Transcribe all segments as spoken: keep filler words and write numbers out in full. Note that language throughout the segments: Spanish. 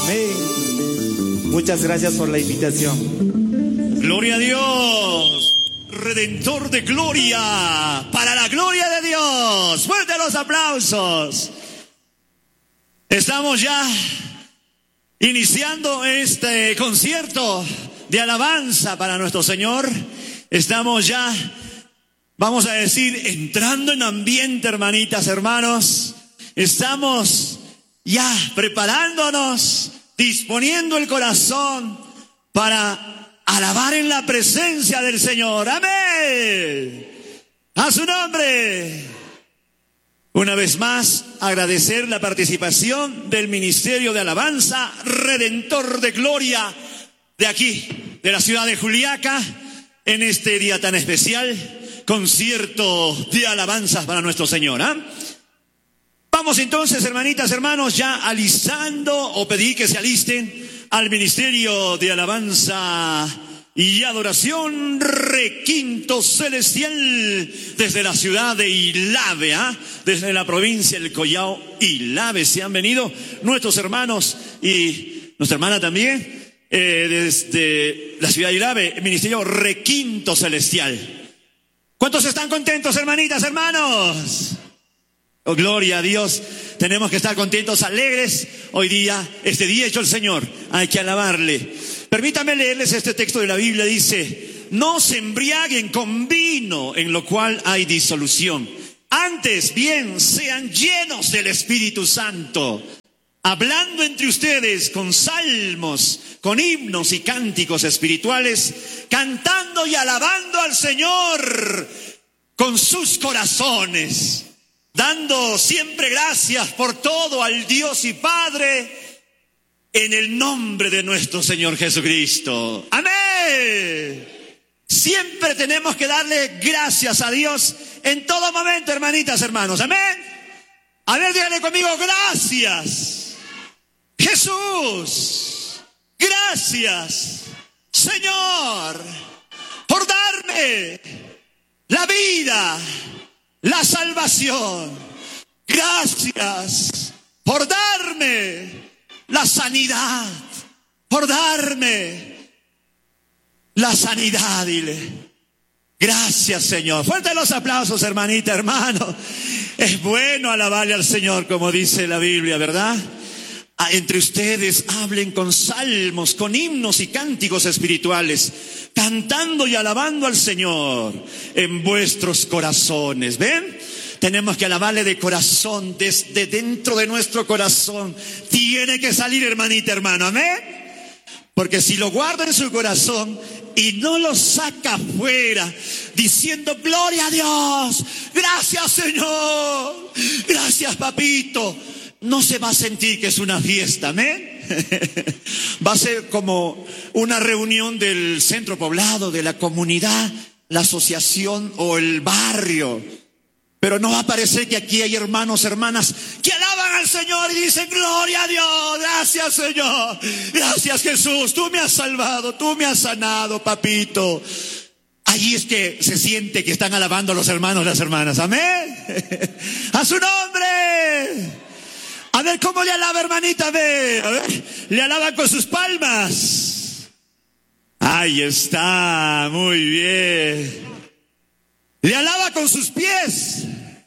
Amén. Muchas gracias por la invitación. Gloria a Dios, Redentor de gloria, para la gloria de Dios. Fuerte los aplausos. Estamos ya iniciando este concierto de alabanza para nuestro Señor. Estamos ya, vamos a decir, entrando en ambiente, hermanitas, hermanos. Estamos ya preparándonos, disponiendo el corazón para alabar en la presencia del Señor. Amén. A su nombre. Una vez más, agradecer la participación del Ministerio de Alabanza, Redentor de Gloria, de aquí, de la ciudad de Juliaca, en este día tan especial, concierto de alabanzas para nuestro Señor. ¿eh? Vamos entonces, hermanitas, hermanos, ya alisando, o pedí que se alisten al Ministerio de Alabanza y Adoración Requinto Celestial, desde la ciudad de Ilave, ¿eh? desde la provincia del Collao, Ilave, se han venido nuestros hermanos y nuestra hermana también, eh, desde la ciudad de Ilave, el Ministerio Requinto Celestial. ¿Cuántos están contentos, hermanitas, hermanos? Oh, gloria a Dios. Tenemos que estar contentos, alegres. Hoy día, este día hecho el Señor, hay que alabarle. Permítanme leerles este texto de la Biblia. Dice: no se embriaguen con vino, en lo cual hay disolución. Antes bien, sean llenos del Espíritu Santo, hablando entre ustedes con salmos, con himnos y cánticos espirituales, cantando y alabando al Señor con sus corazones, dando siempre gracias por todo al Dios y Padre, en el nombre de nuestro Señor Jesucristo. Amén. Siempre tenemos que darle gracias a Dios en todo momento, hermanitas, hermanos. Amén. A ver, díganle conmigo: gracias, Jesús. Gracias, Señor, por darme la vida, la salvación. Gracias por darme la sanidad, por darme la sanidad, dile. Gracias, Señor. Fuerte los aplausos, hermanita, hermano. Es bueno alabarle al Señor, como dice la Biblia, ¿verdad? Entre ustedes hablen con salmos, con himnos y cánticos espirituales, cantando y alabando al Señor en vuestros corazones. ¿Ven? Tenemos que alabarle de corazón, desde dentro de nuestro corazón. Tiene que salir, hermanita, hermano. ¿Amén? Porque si lo guarda en su corazón y no lo saca afuera, diciendo: gloria a Dios, gracias, Señor, gracias, papito, no se va a sentir que es una fiesta. Amén. Va a ser como una reunión del centro poblado, de la comunidad, la asociación o el barrio. Pero no va a parecer que aquí hay hermanos, hermanas que alaban al Señor y dicen: gloria a Dios, gracias, Señor, gracias, Jesús, tú me has salvado, tú me has sanado, papito. Ahí es que se siente que están alabando a los hermanos, las hermanas. Amén. A su nombre. A ver cómo le alaba, hermanita. A ver, a ver, le alaba con sus palmas. Ahí está, muy bien. Le alaba con sus pies.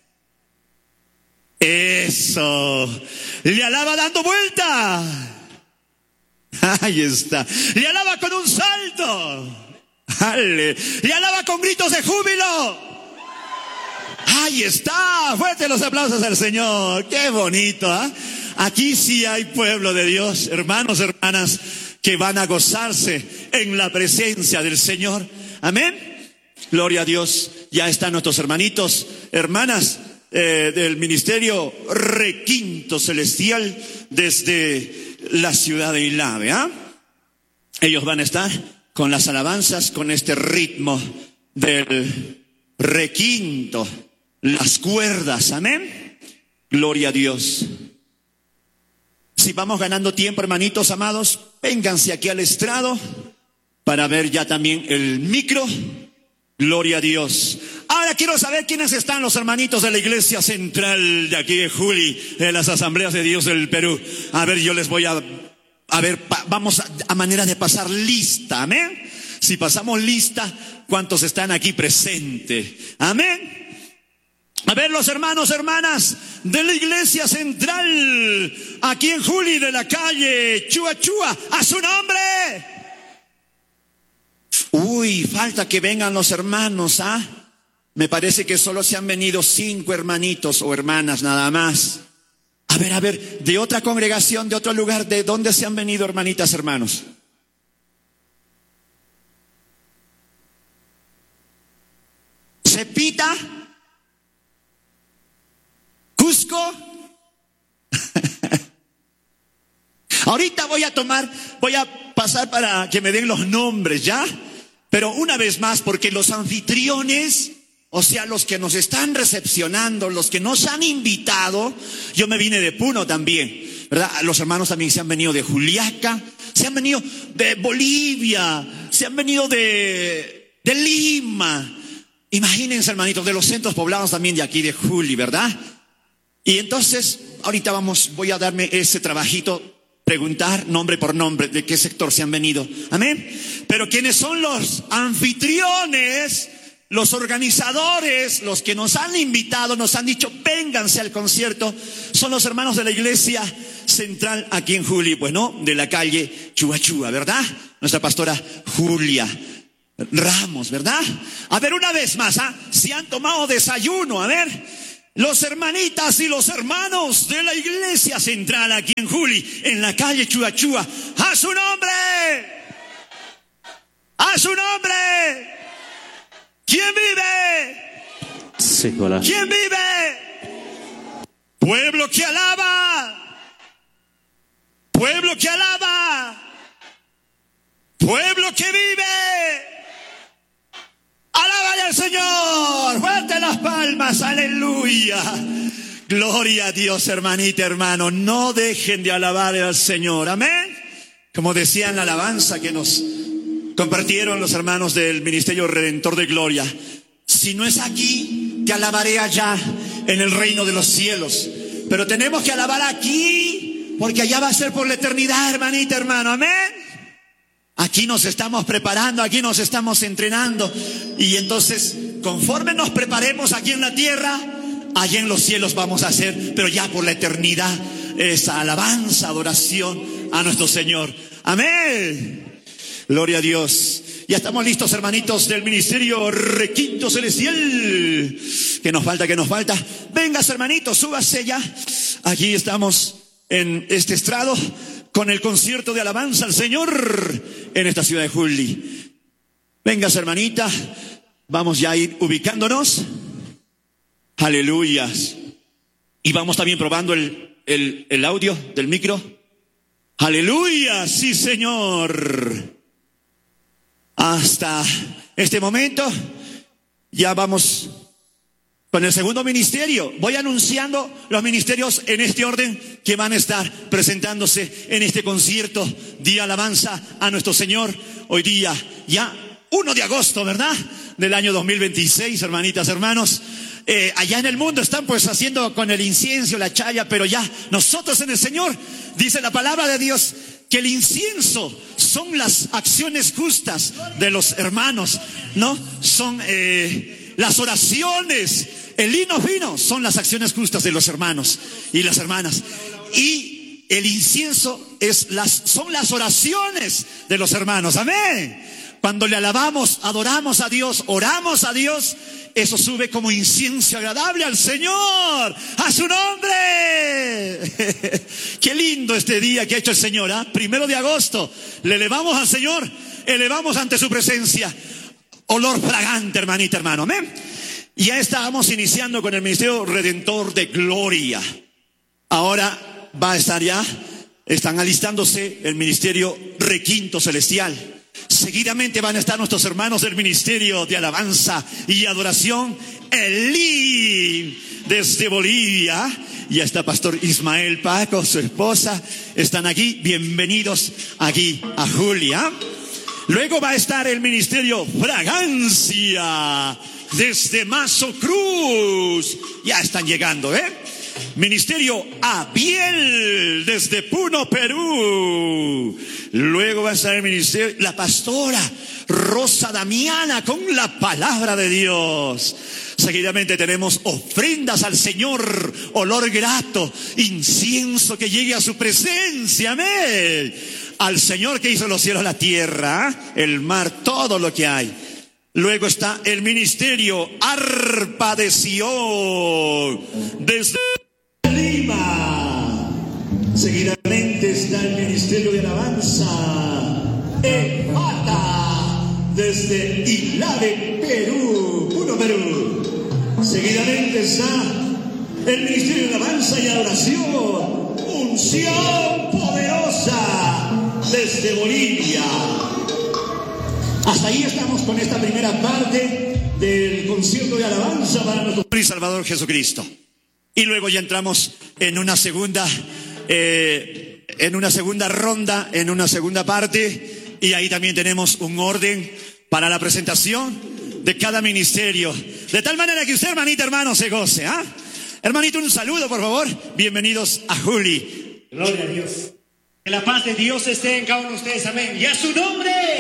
Eso. Le alaba dando vuelta. Ahí está. Le alaba con un salto. Ale. Le alaba con gritos de júbilo. Ahí está. Fuerte los aplausos al Señor. Qué bonito, ¿eh? Aquí sí hay pueblo de Dios, hermanos, hermanas, que van a gozarse en la presencia del Señor. Amén. Gloria a Dios. Ya están nuestros hermanitos, hermanas eh, del Ministerio Requinto Celestial desde la ciudad de Ilave. ¿eh? Ellos van a estar con las alabanzas, con este ritmo del requinto, las cuerdas. Amén. Gloria a Dios. Si vamos ganando tiempo, hermanitos amados, vénganse aquí al estrado para ver ya también el micro. Gloria a Dios. Ahora quiero saber quiénes están los hermanitos de la iglesia central de aquí de Juli, de las asambleas de Dios del Perú. A ver, yo les voy a a ver, pa, vamos a, a manera de pasar lista, amén. Si pasamos lista, ¿cuántos están aquí presentes? Amén. A ver, los hermanos, hermanas de la iglesia central, aquí en Juli de la calle Chua Chua, a su nombre. Uy, falta que vengan los hermanos, ¿ah? Me parece que solo se han venido cinco hermanitos o hermanas nada más. A ver, a ver, de otra congregación, de otro lugar, ¿de dónde se han venido hermanitas, hermanos? Cepita, Cusco. Ahorita voy a tomar, voy a pasar para que me den los nombres, ¿ya? Pero una vez más, porque los anfitriones, o sea, los que nos están recepcionando, los que nos han invitado, yo me vine de Puno también, ¿verdad? Los hermanos también se han venido de Juliaca, se han venido de Bolivia, se han venido de, de Lima. Imagínense, hermanitos, de los centros poblados también de aquí, de Juli, ¿verdad? Y entonces, ahorita vamos, voy a darme ese trabajito, preguntar nombre por nombre de qué sector se han venido. Amén. Pero quienes son los anfitriones, los organizadores, los que nos han invitado, nos han dicho, vénganse al concierto, son los hermanos de la iglesia central aquí en Juli, bueno, de la calle Chua Chua, ¿verdad? Nuestra pastora Julia Ramos, ¿verdad? A ver, una vez más, ¿ah? Si han tomado desayuno, a ver, los hermanitas y los hermanos de la iglesia central aquí en Juli, en la calle Chua Chua, ¡a su nombre! ¡A su nombre! ¿Quién vive? Sí, hola. ¿Quién vive? Pueblo que alaba. Pueblo que alaba. Pueblo que vive. Alábale al Señor. Fuerte las palmas. Aleluya. Gloria a Dios, hermanita, hermano. No dejen de alabar al Señor. Amén. Como decía en la alabanza que nos compartieron los hermanos del Ministerio Redentor de Gloria. Si no es aquí, te alabaré allá en el reino de los cielos. Pero tenemos que alabar aquí, porque allá va a ser por la eternidad, hermanita, hermano. Amén. Aquí nos estamos preparando, aquí nos estamos entrenando. Y entonces, conforme nos preparemos aquí en la tierra, allá en los cielos vamos a hacer, pero ya por la eternidad, esa alabanza, adoración a nuestro Señor. Amén. Gloria a Dios. Ya estamos listos, hermanitos del Ministerio Requinto Celestial. ¿Qué nos falta? ¿Qué nos falta? Vengas, hermanitos, súbase ya. Aquí estamos en este estrado con el concierto de alabanza al Señor en esta ciudad de Juli. Vengas, hermanita, vamos ya a ir ubicándonos. Aleluyas. Y vamos también probando el, el, el audio del micro. Aleluya, sí, Señor. Hasta este momento ya vamos con el segundo ministerio. Voy anunciando los ministerios en este orden que van a estar presentándose en este concierto de alabanza a nuestro Señor. Hoy día ya primero de agosto, ¿verdad? Del año dos mil veintiséis, hermanitas, hermanos. Eh, allá en el mundo están pues haciendo con el incienso, la chaya, pero ya nosotros en el Señor, dice la palabra de Dios, que el incienso son las acciones justas de los hermanos, ¿no? Son eh, las oraciones, el lino fino son las acciones justas de los hermanos y las hermanas. Y el incienso es las, son las oraciones de los hermanos, amén. Cuando le alabamos, adoramos a Dios, oramos a Dios, eso sube como incienso agradable al Señor, a su nombre. Qué lindo este día que ha hecho el Señor, ¿eh? Primero de agosto, le elevamos al Señor, elevamos ante su presencia, olor fragante, hermanita, hermano, amén. Y ya estábamos iniciando con el Ministerio Redentor de Gloria. Ahora va a estar ya, están alistándose el Ministerio Requinto Celestial. Seguidamente van a estar nuestros hermanos del Ministerio de Alabanza y Adoración, Elí, desde Bolivia. Ya está Pastor Ismael Paco, su esposa, están aquí. Bienvenidos aquí a Julia. Luego va a estar el Ministerio Fragancia, desde Mazo Cruz. Ya están llegando, ¿eh? Ministerio Abiel desde Puno, Perú. Luego va a estar el ministerio, la pastora Rosa Damiana con la palabra de Dios. Seguidamente tenemos ofrendas al Señor, olor grato, incienso que llegue a su presencia, amén. Al Señor que hizo los cielos, la tierra, el mar, todo lo que hay. Luego está el ministerio Arpa de Sion desde Lima. Seguidamente está el ministerio de alabanza Efata desde Ilave, Perú, Puno, Perú. Seguidamente está el ministerio de alabanza y adoración Unción Poderosa desde Bolivia. Hasta ahí estamos con esta primera parte del concierto de alabanza para nuestro Señor y Salvador Jesucristo. Y luego ya entramos en una segunda, eh, en una segunda ronda, en una segunda parte, y ahí también tenemos un orden para la presentación de cada ministerio, de tal manera que usted, hermanita, hermano, se goce, ¿ah? Hermanito, un saludo, por favor. Bienvenidos a Juli. Gloria a Dios. Que la paz de Dios esté en cada uno de ustedes, amén. Y a su nombre.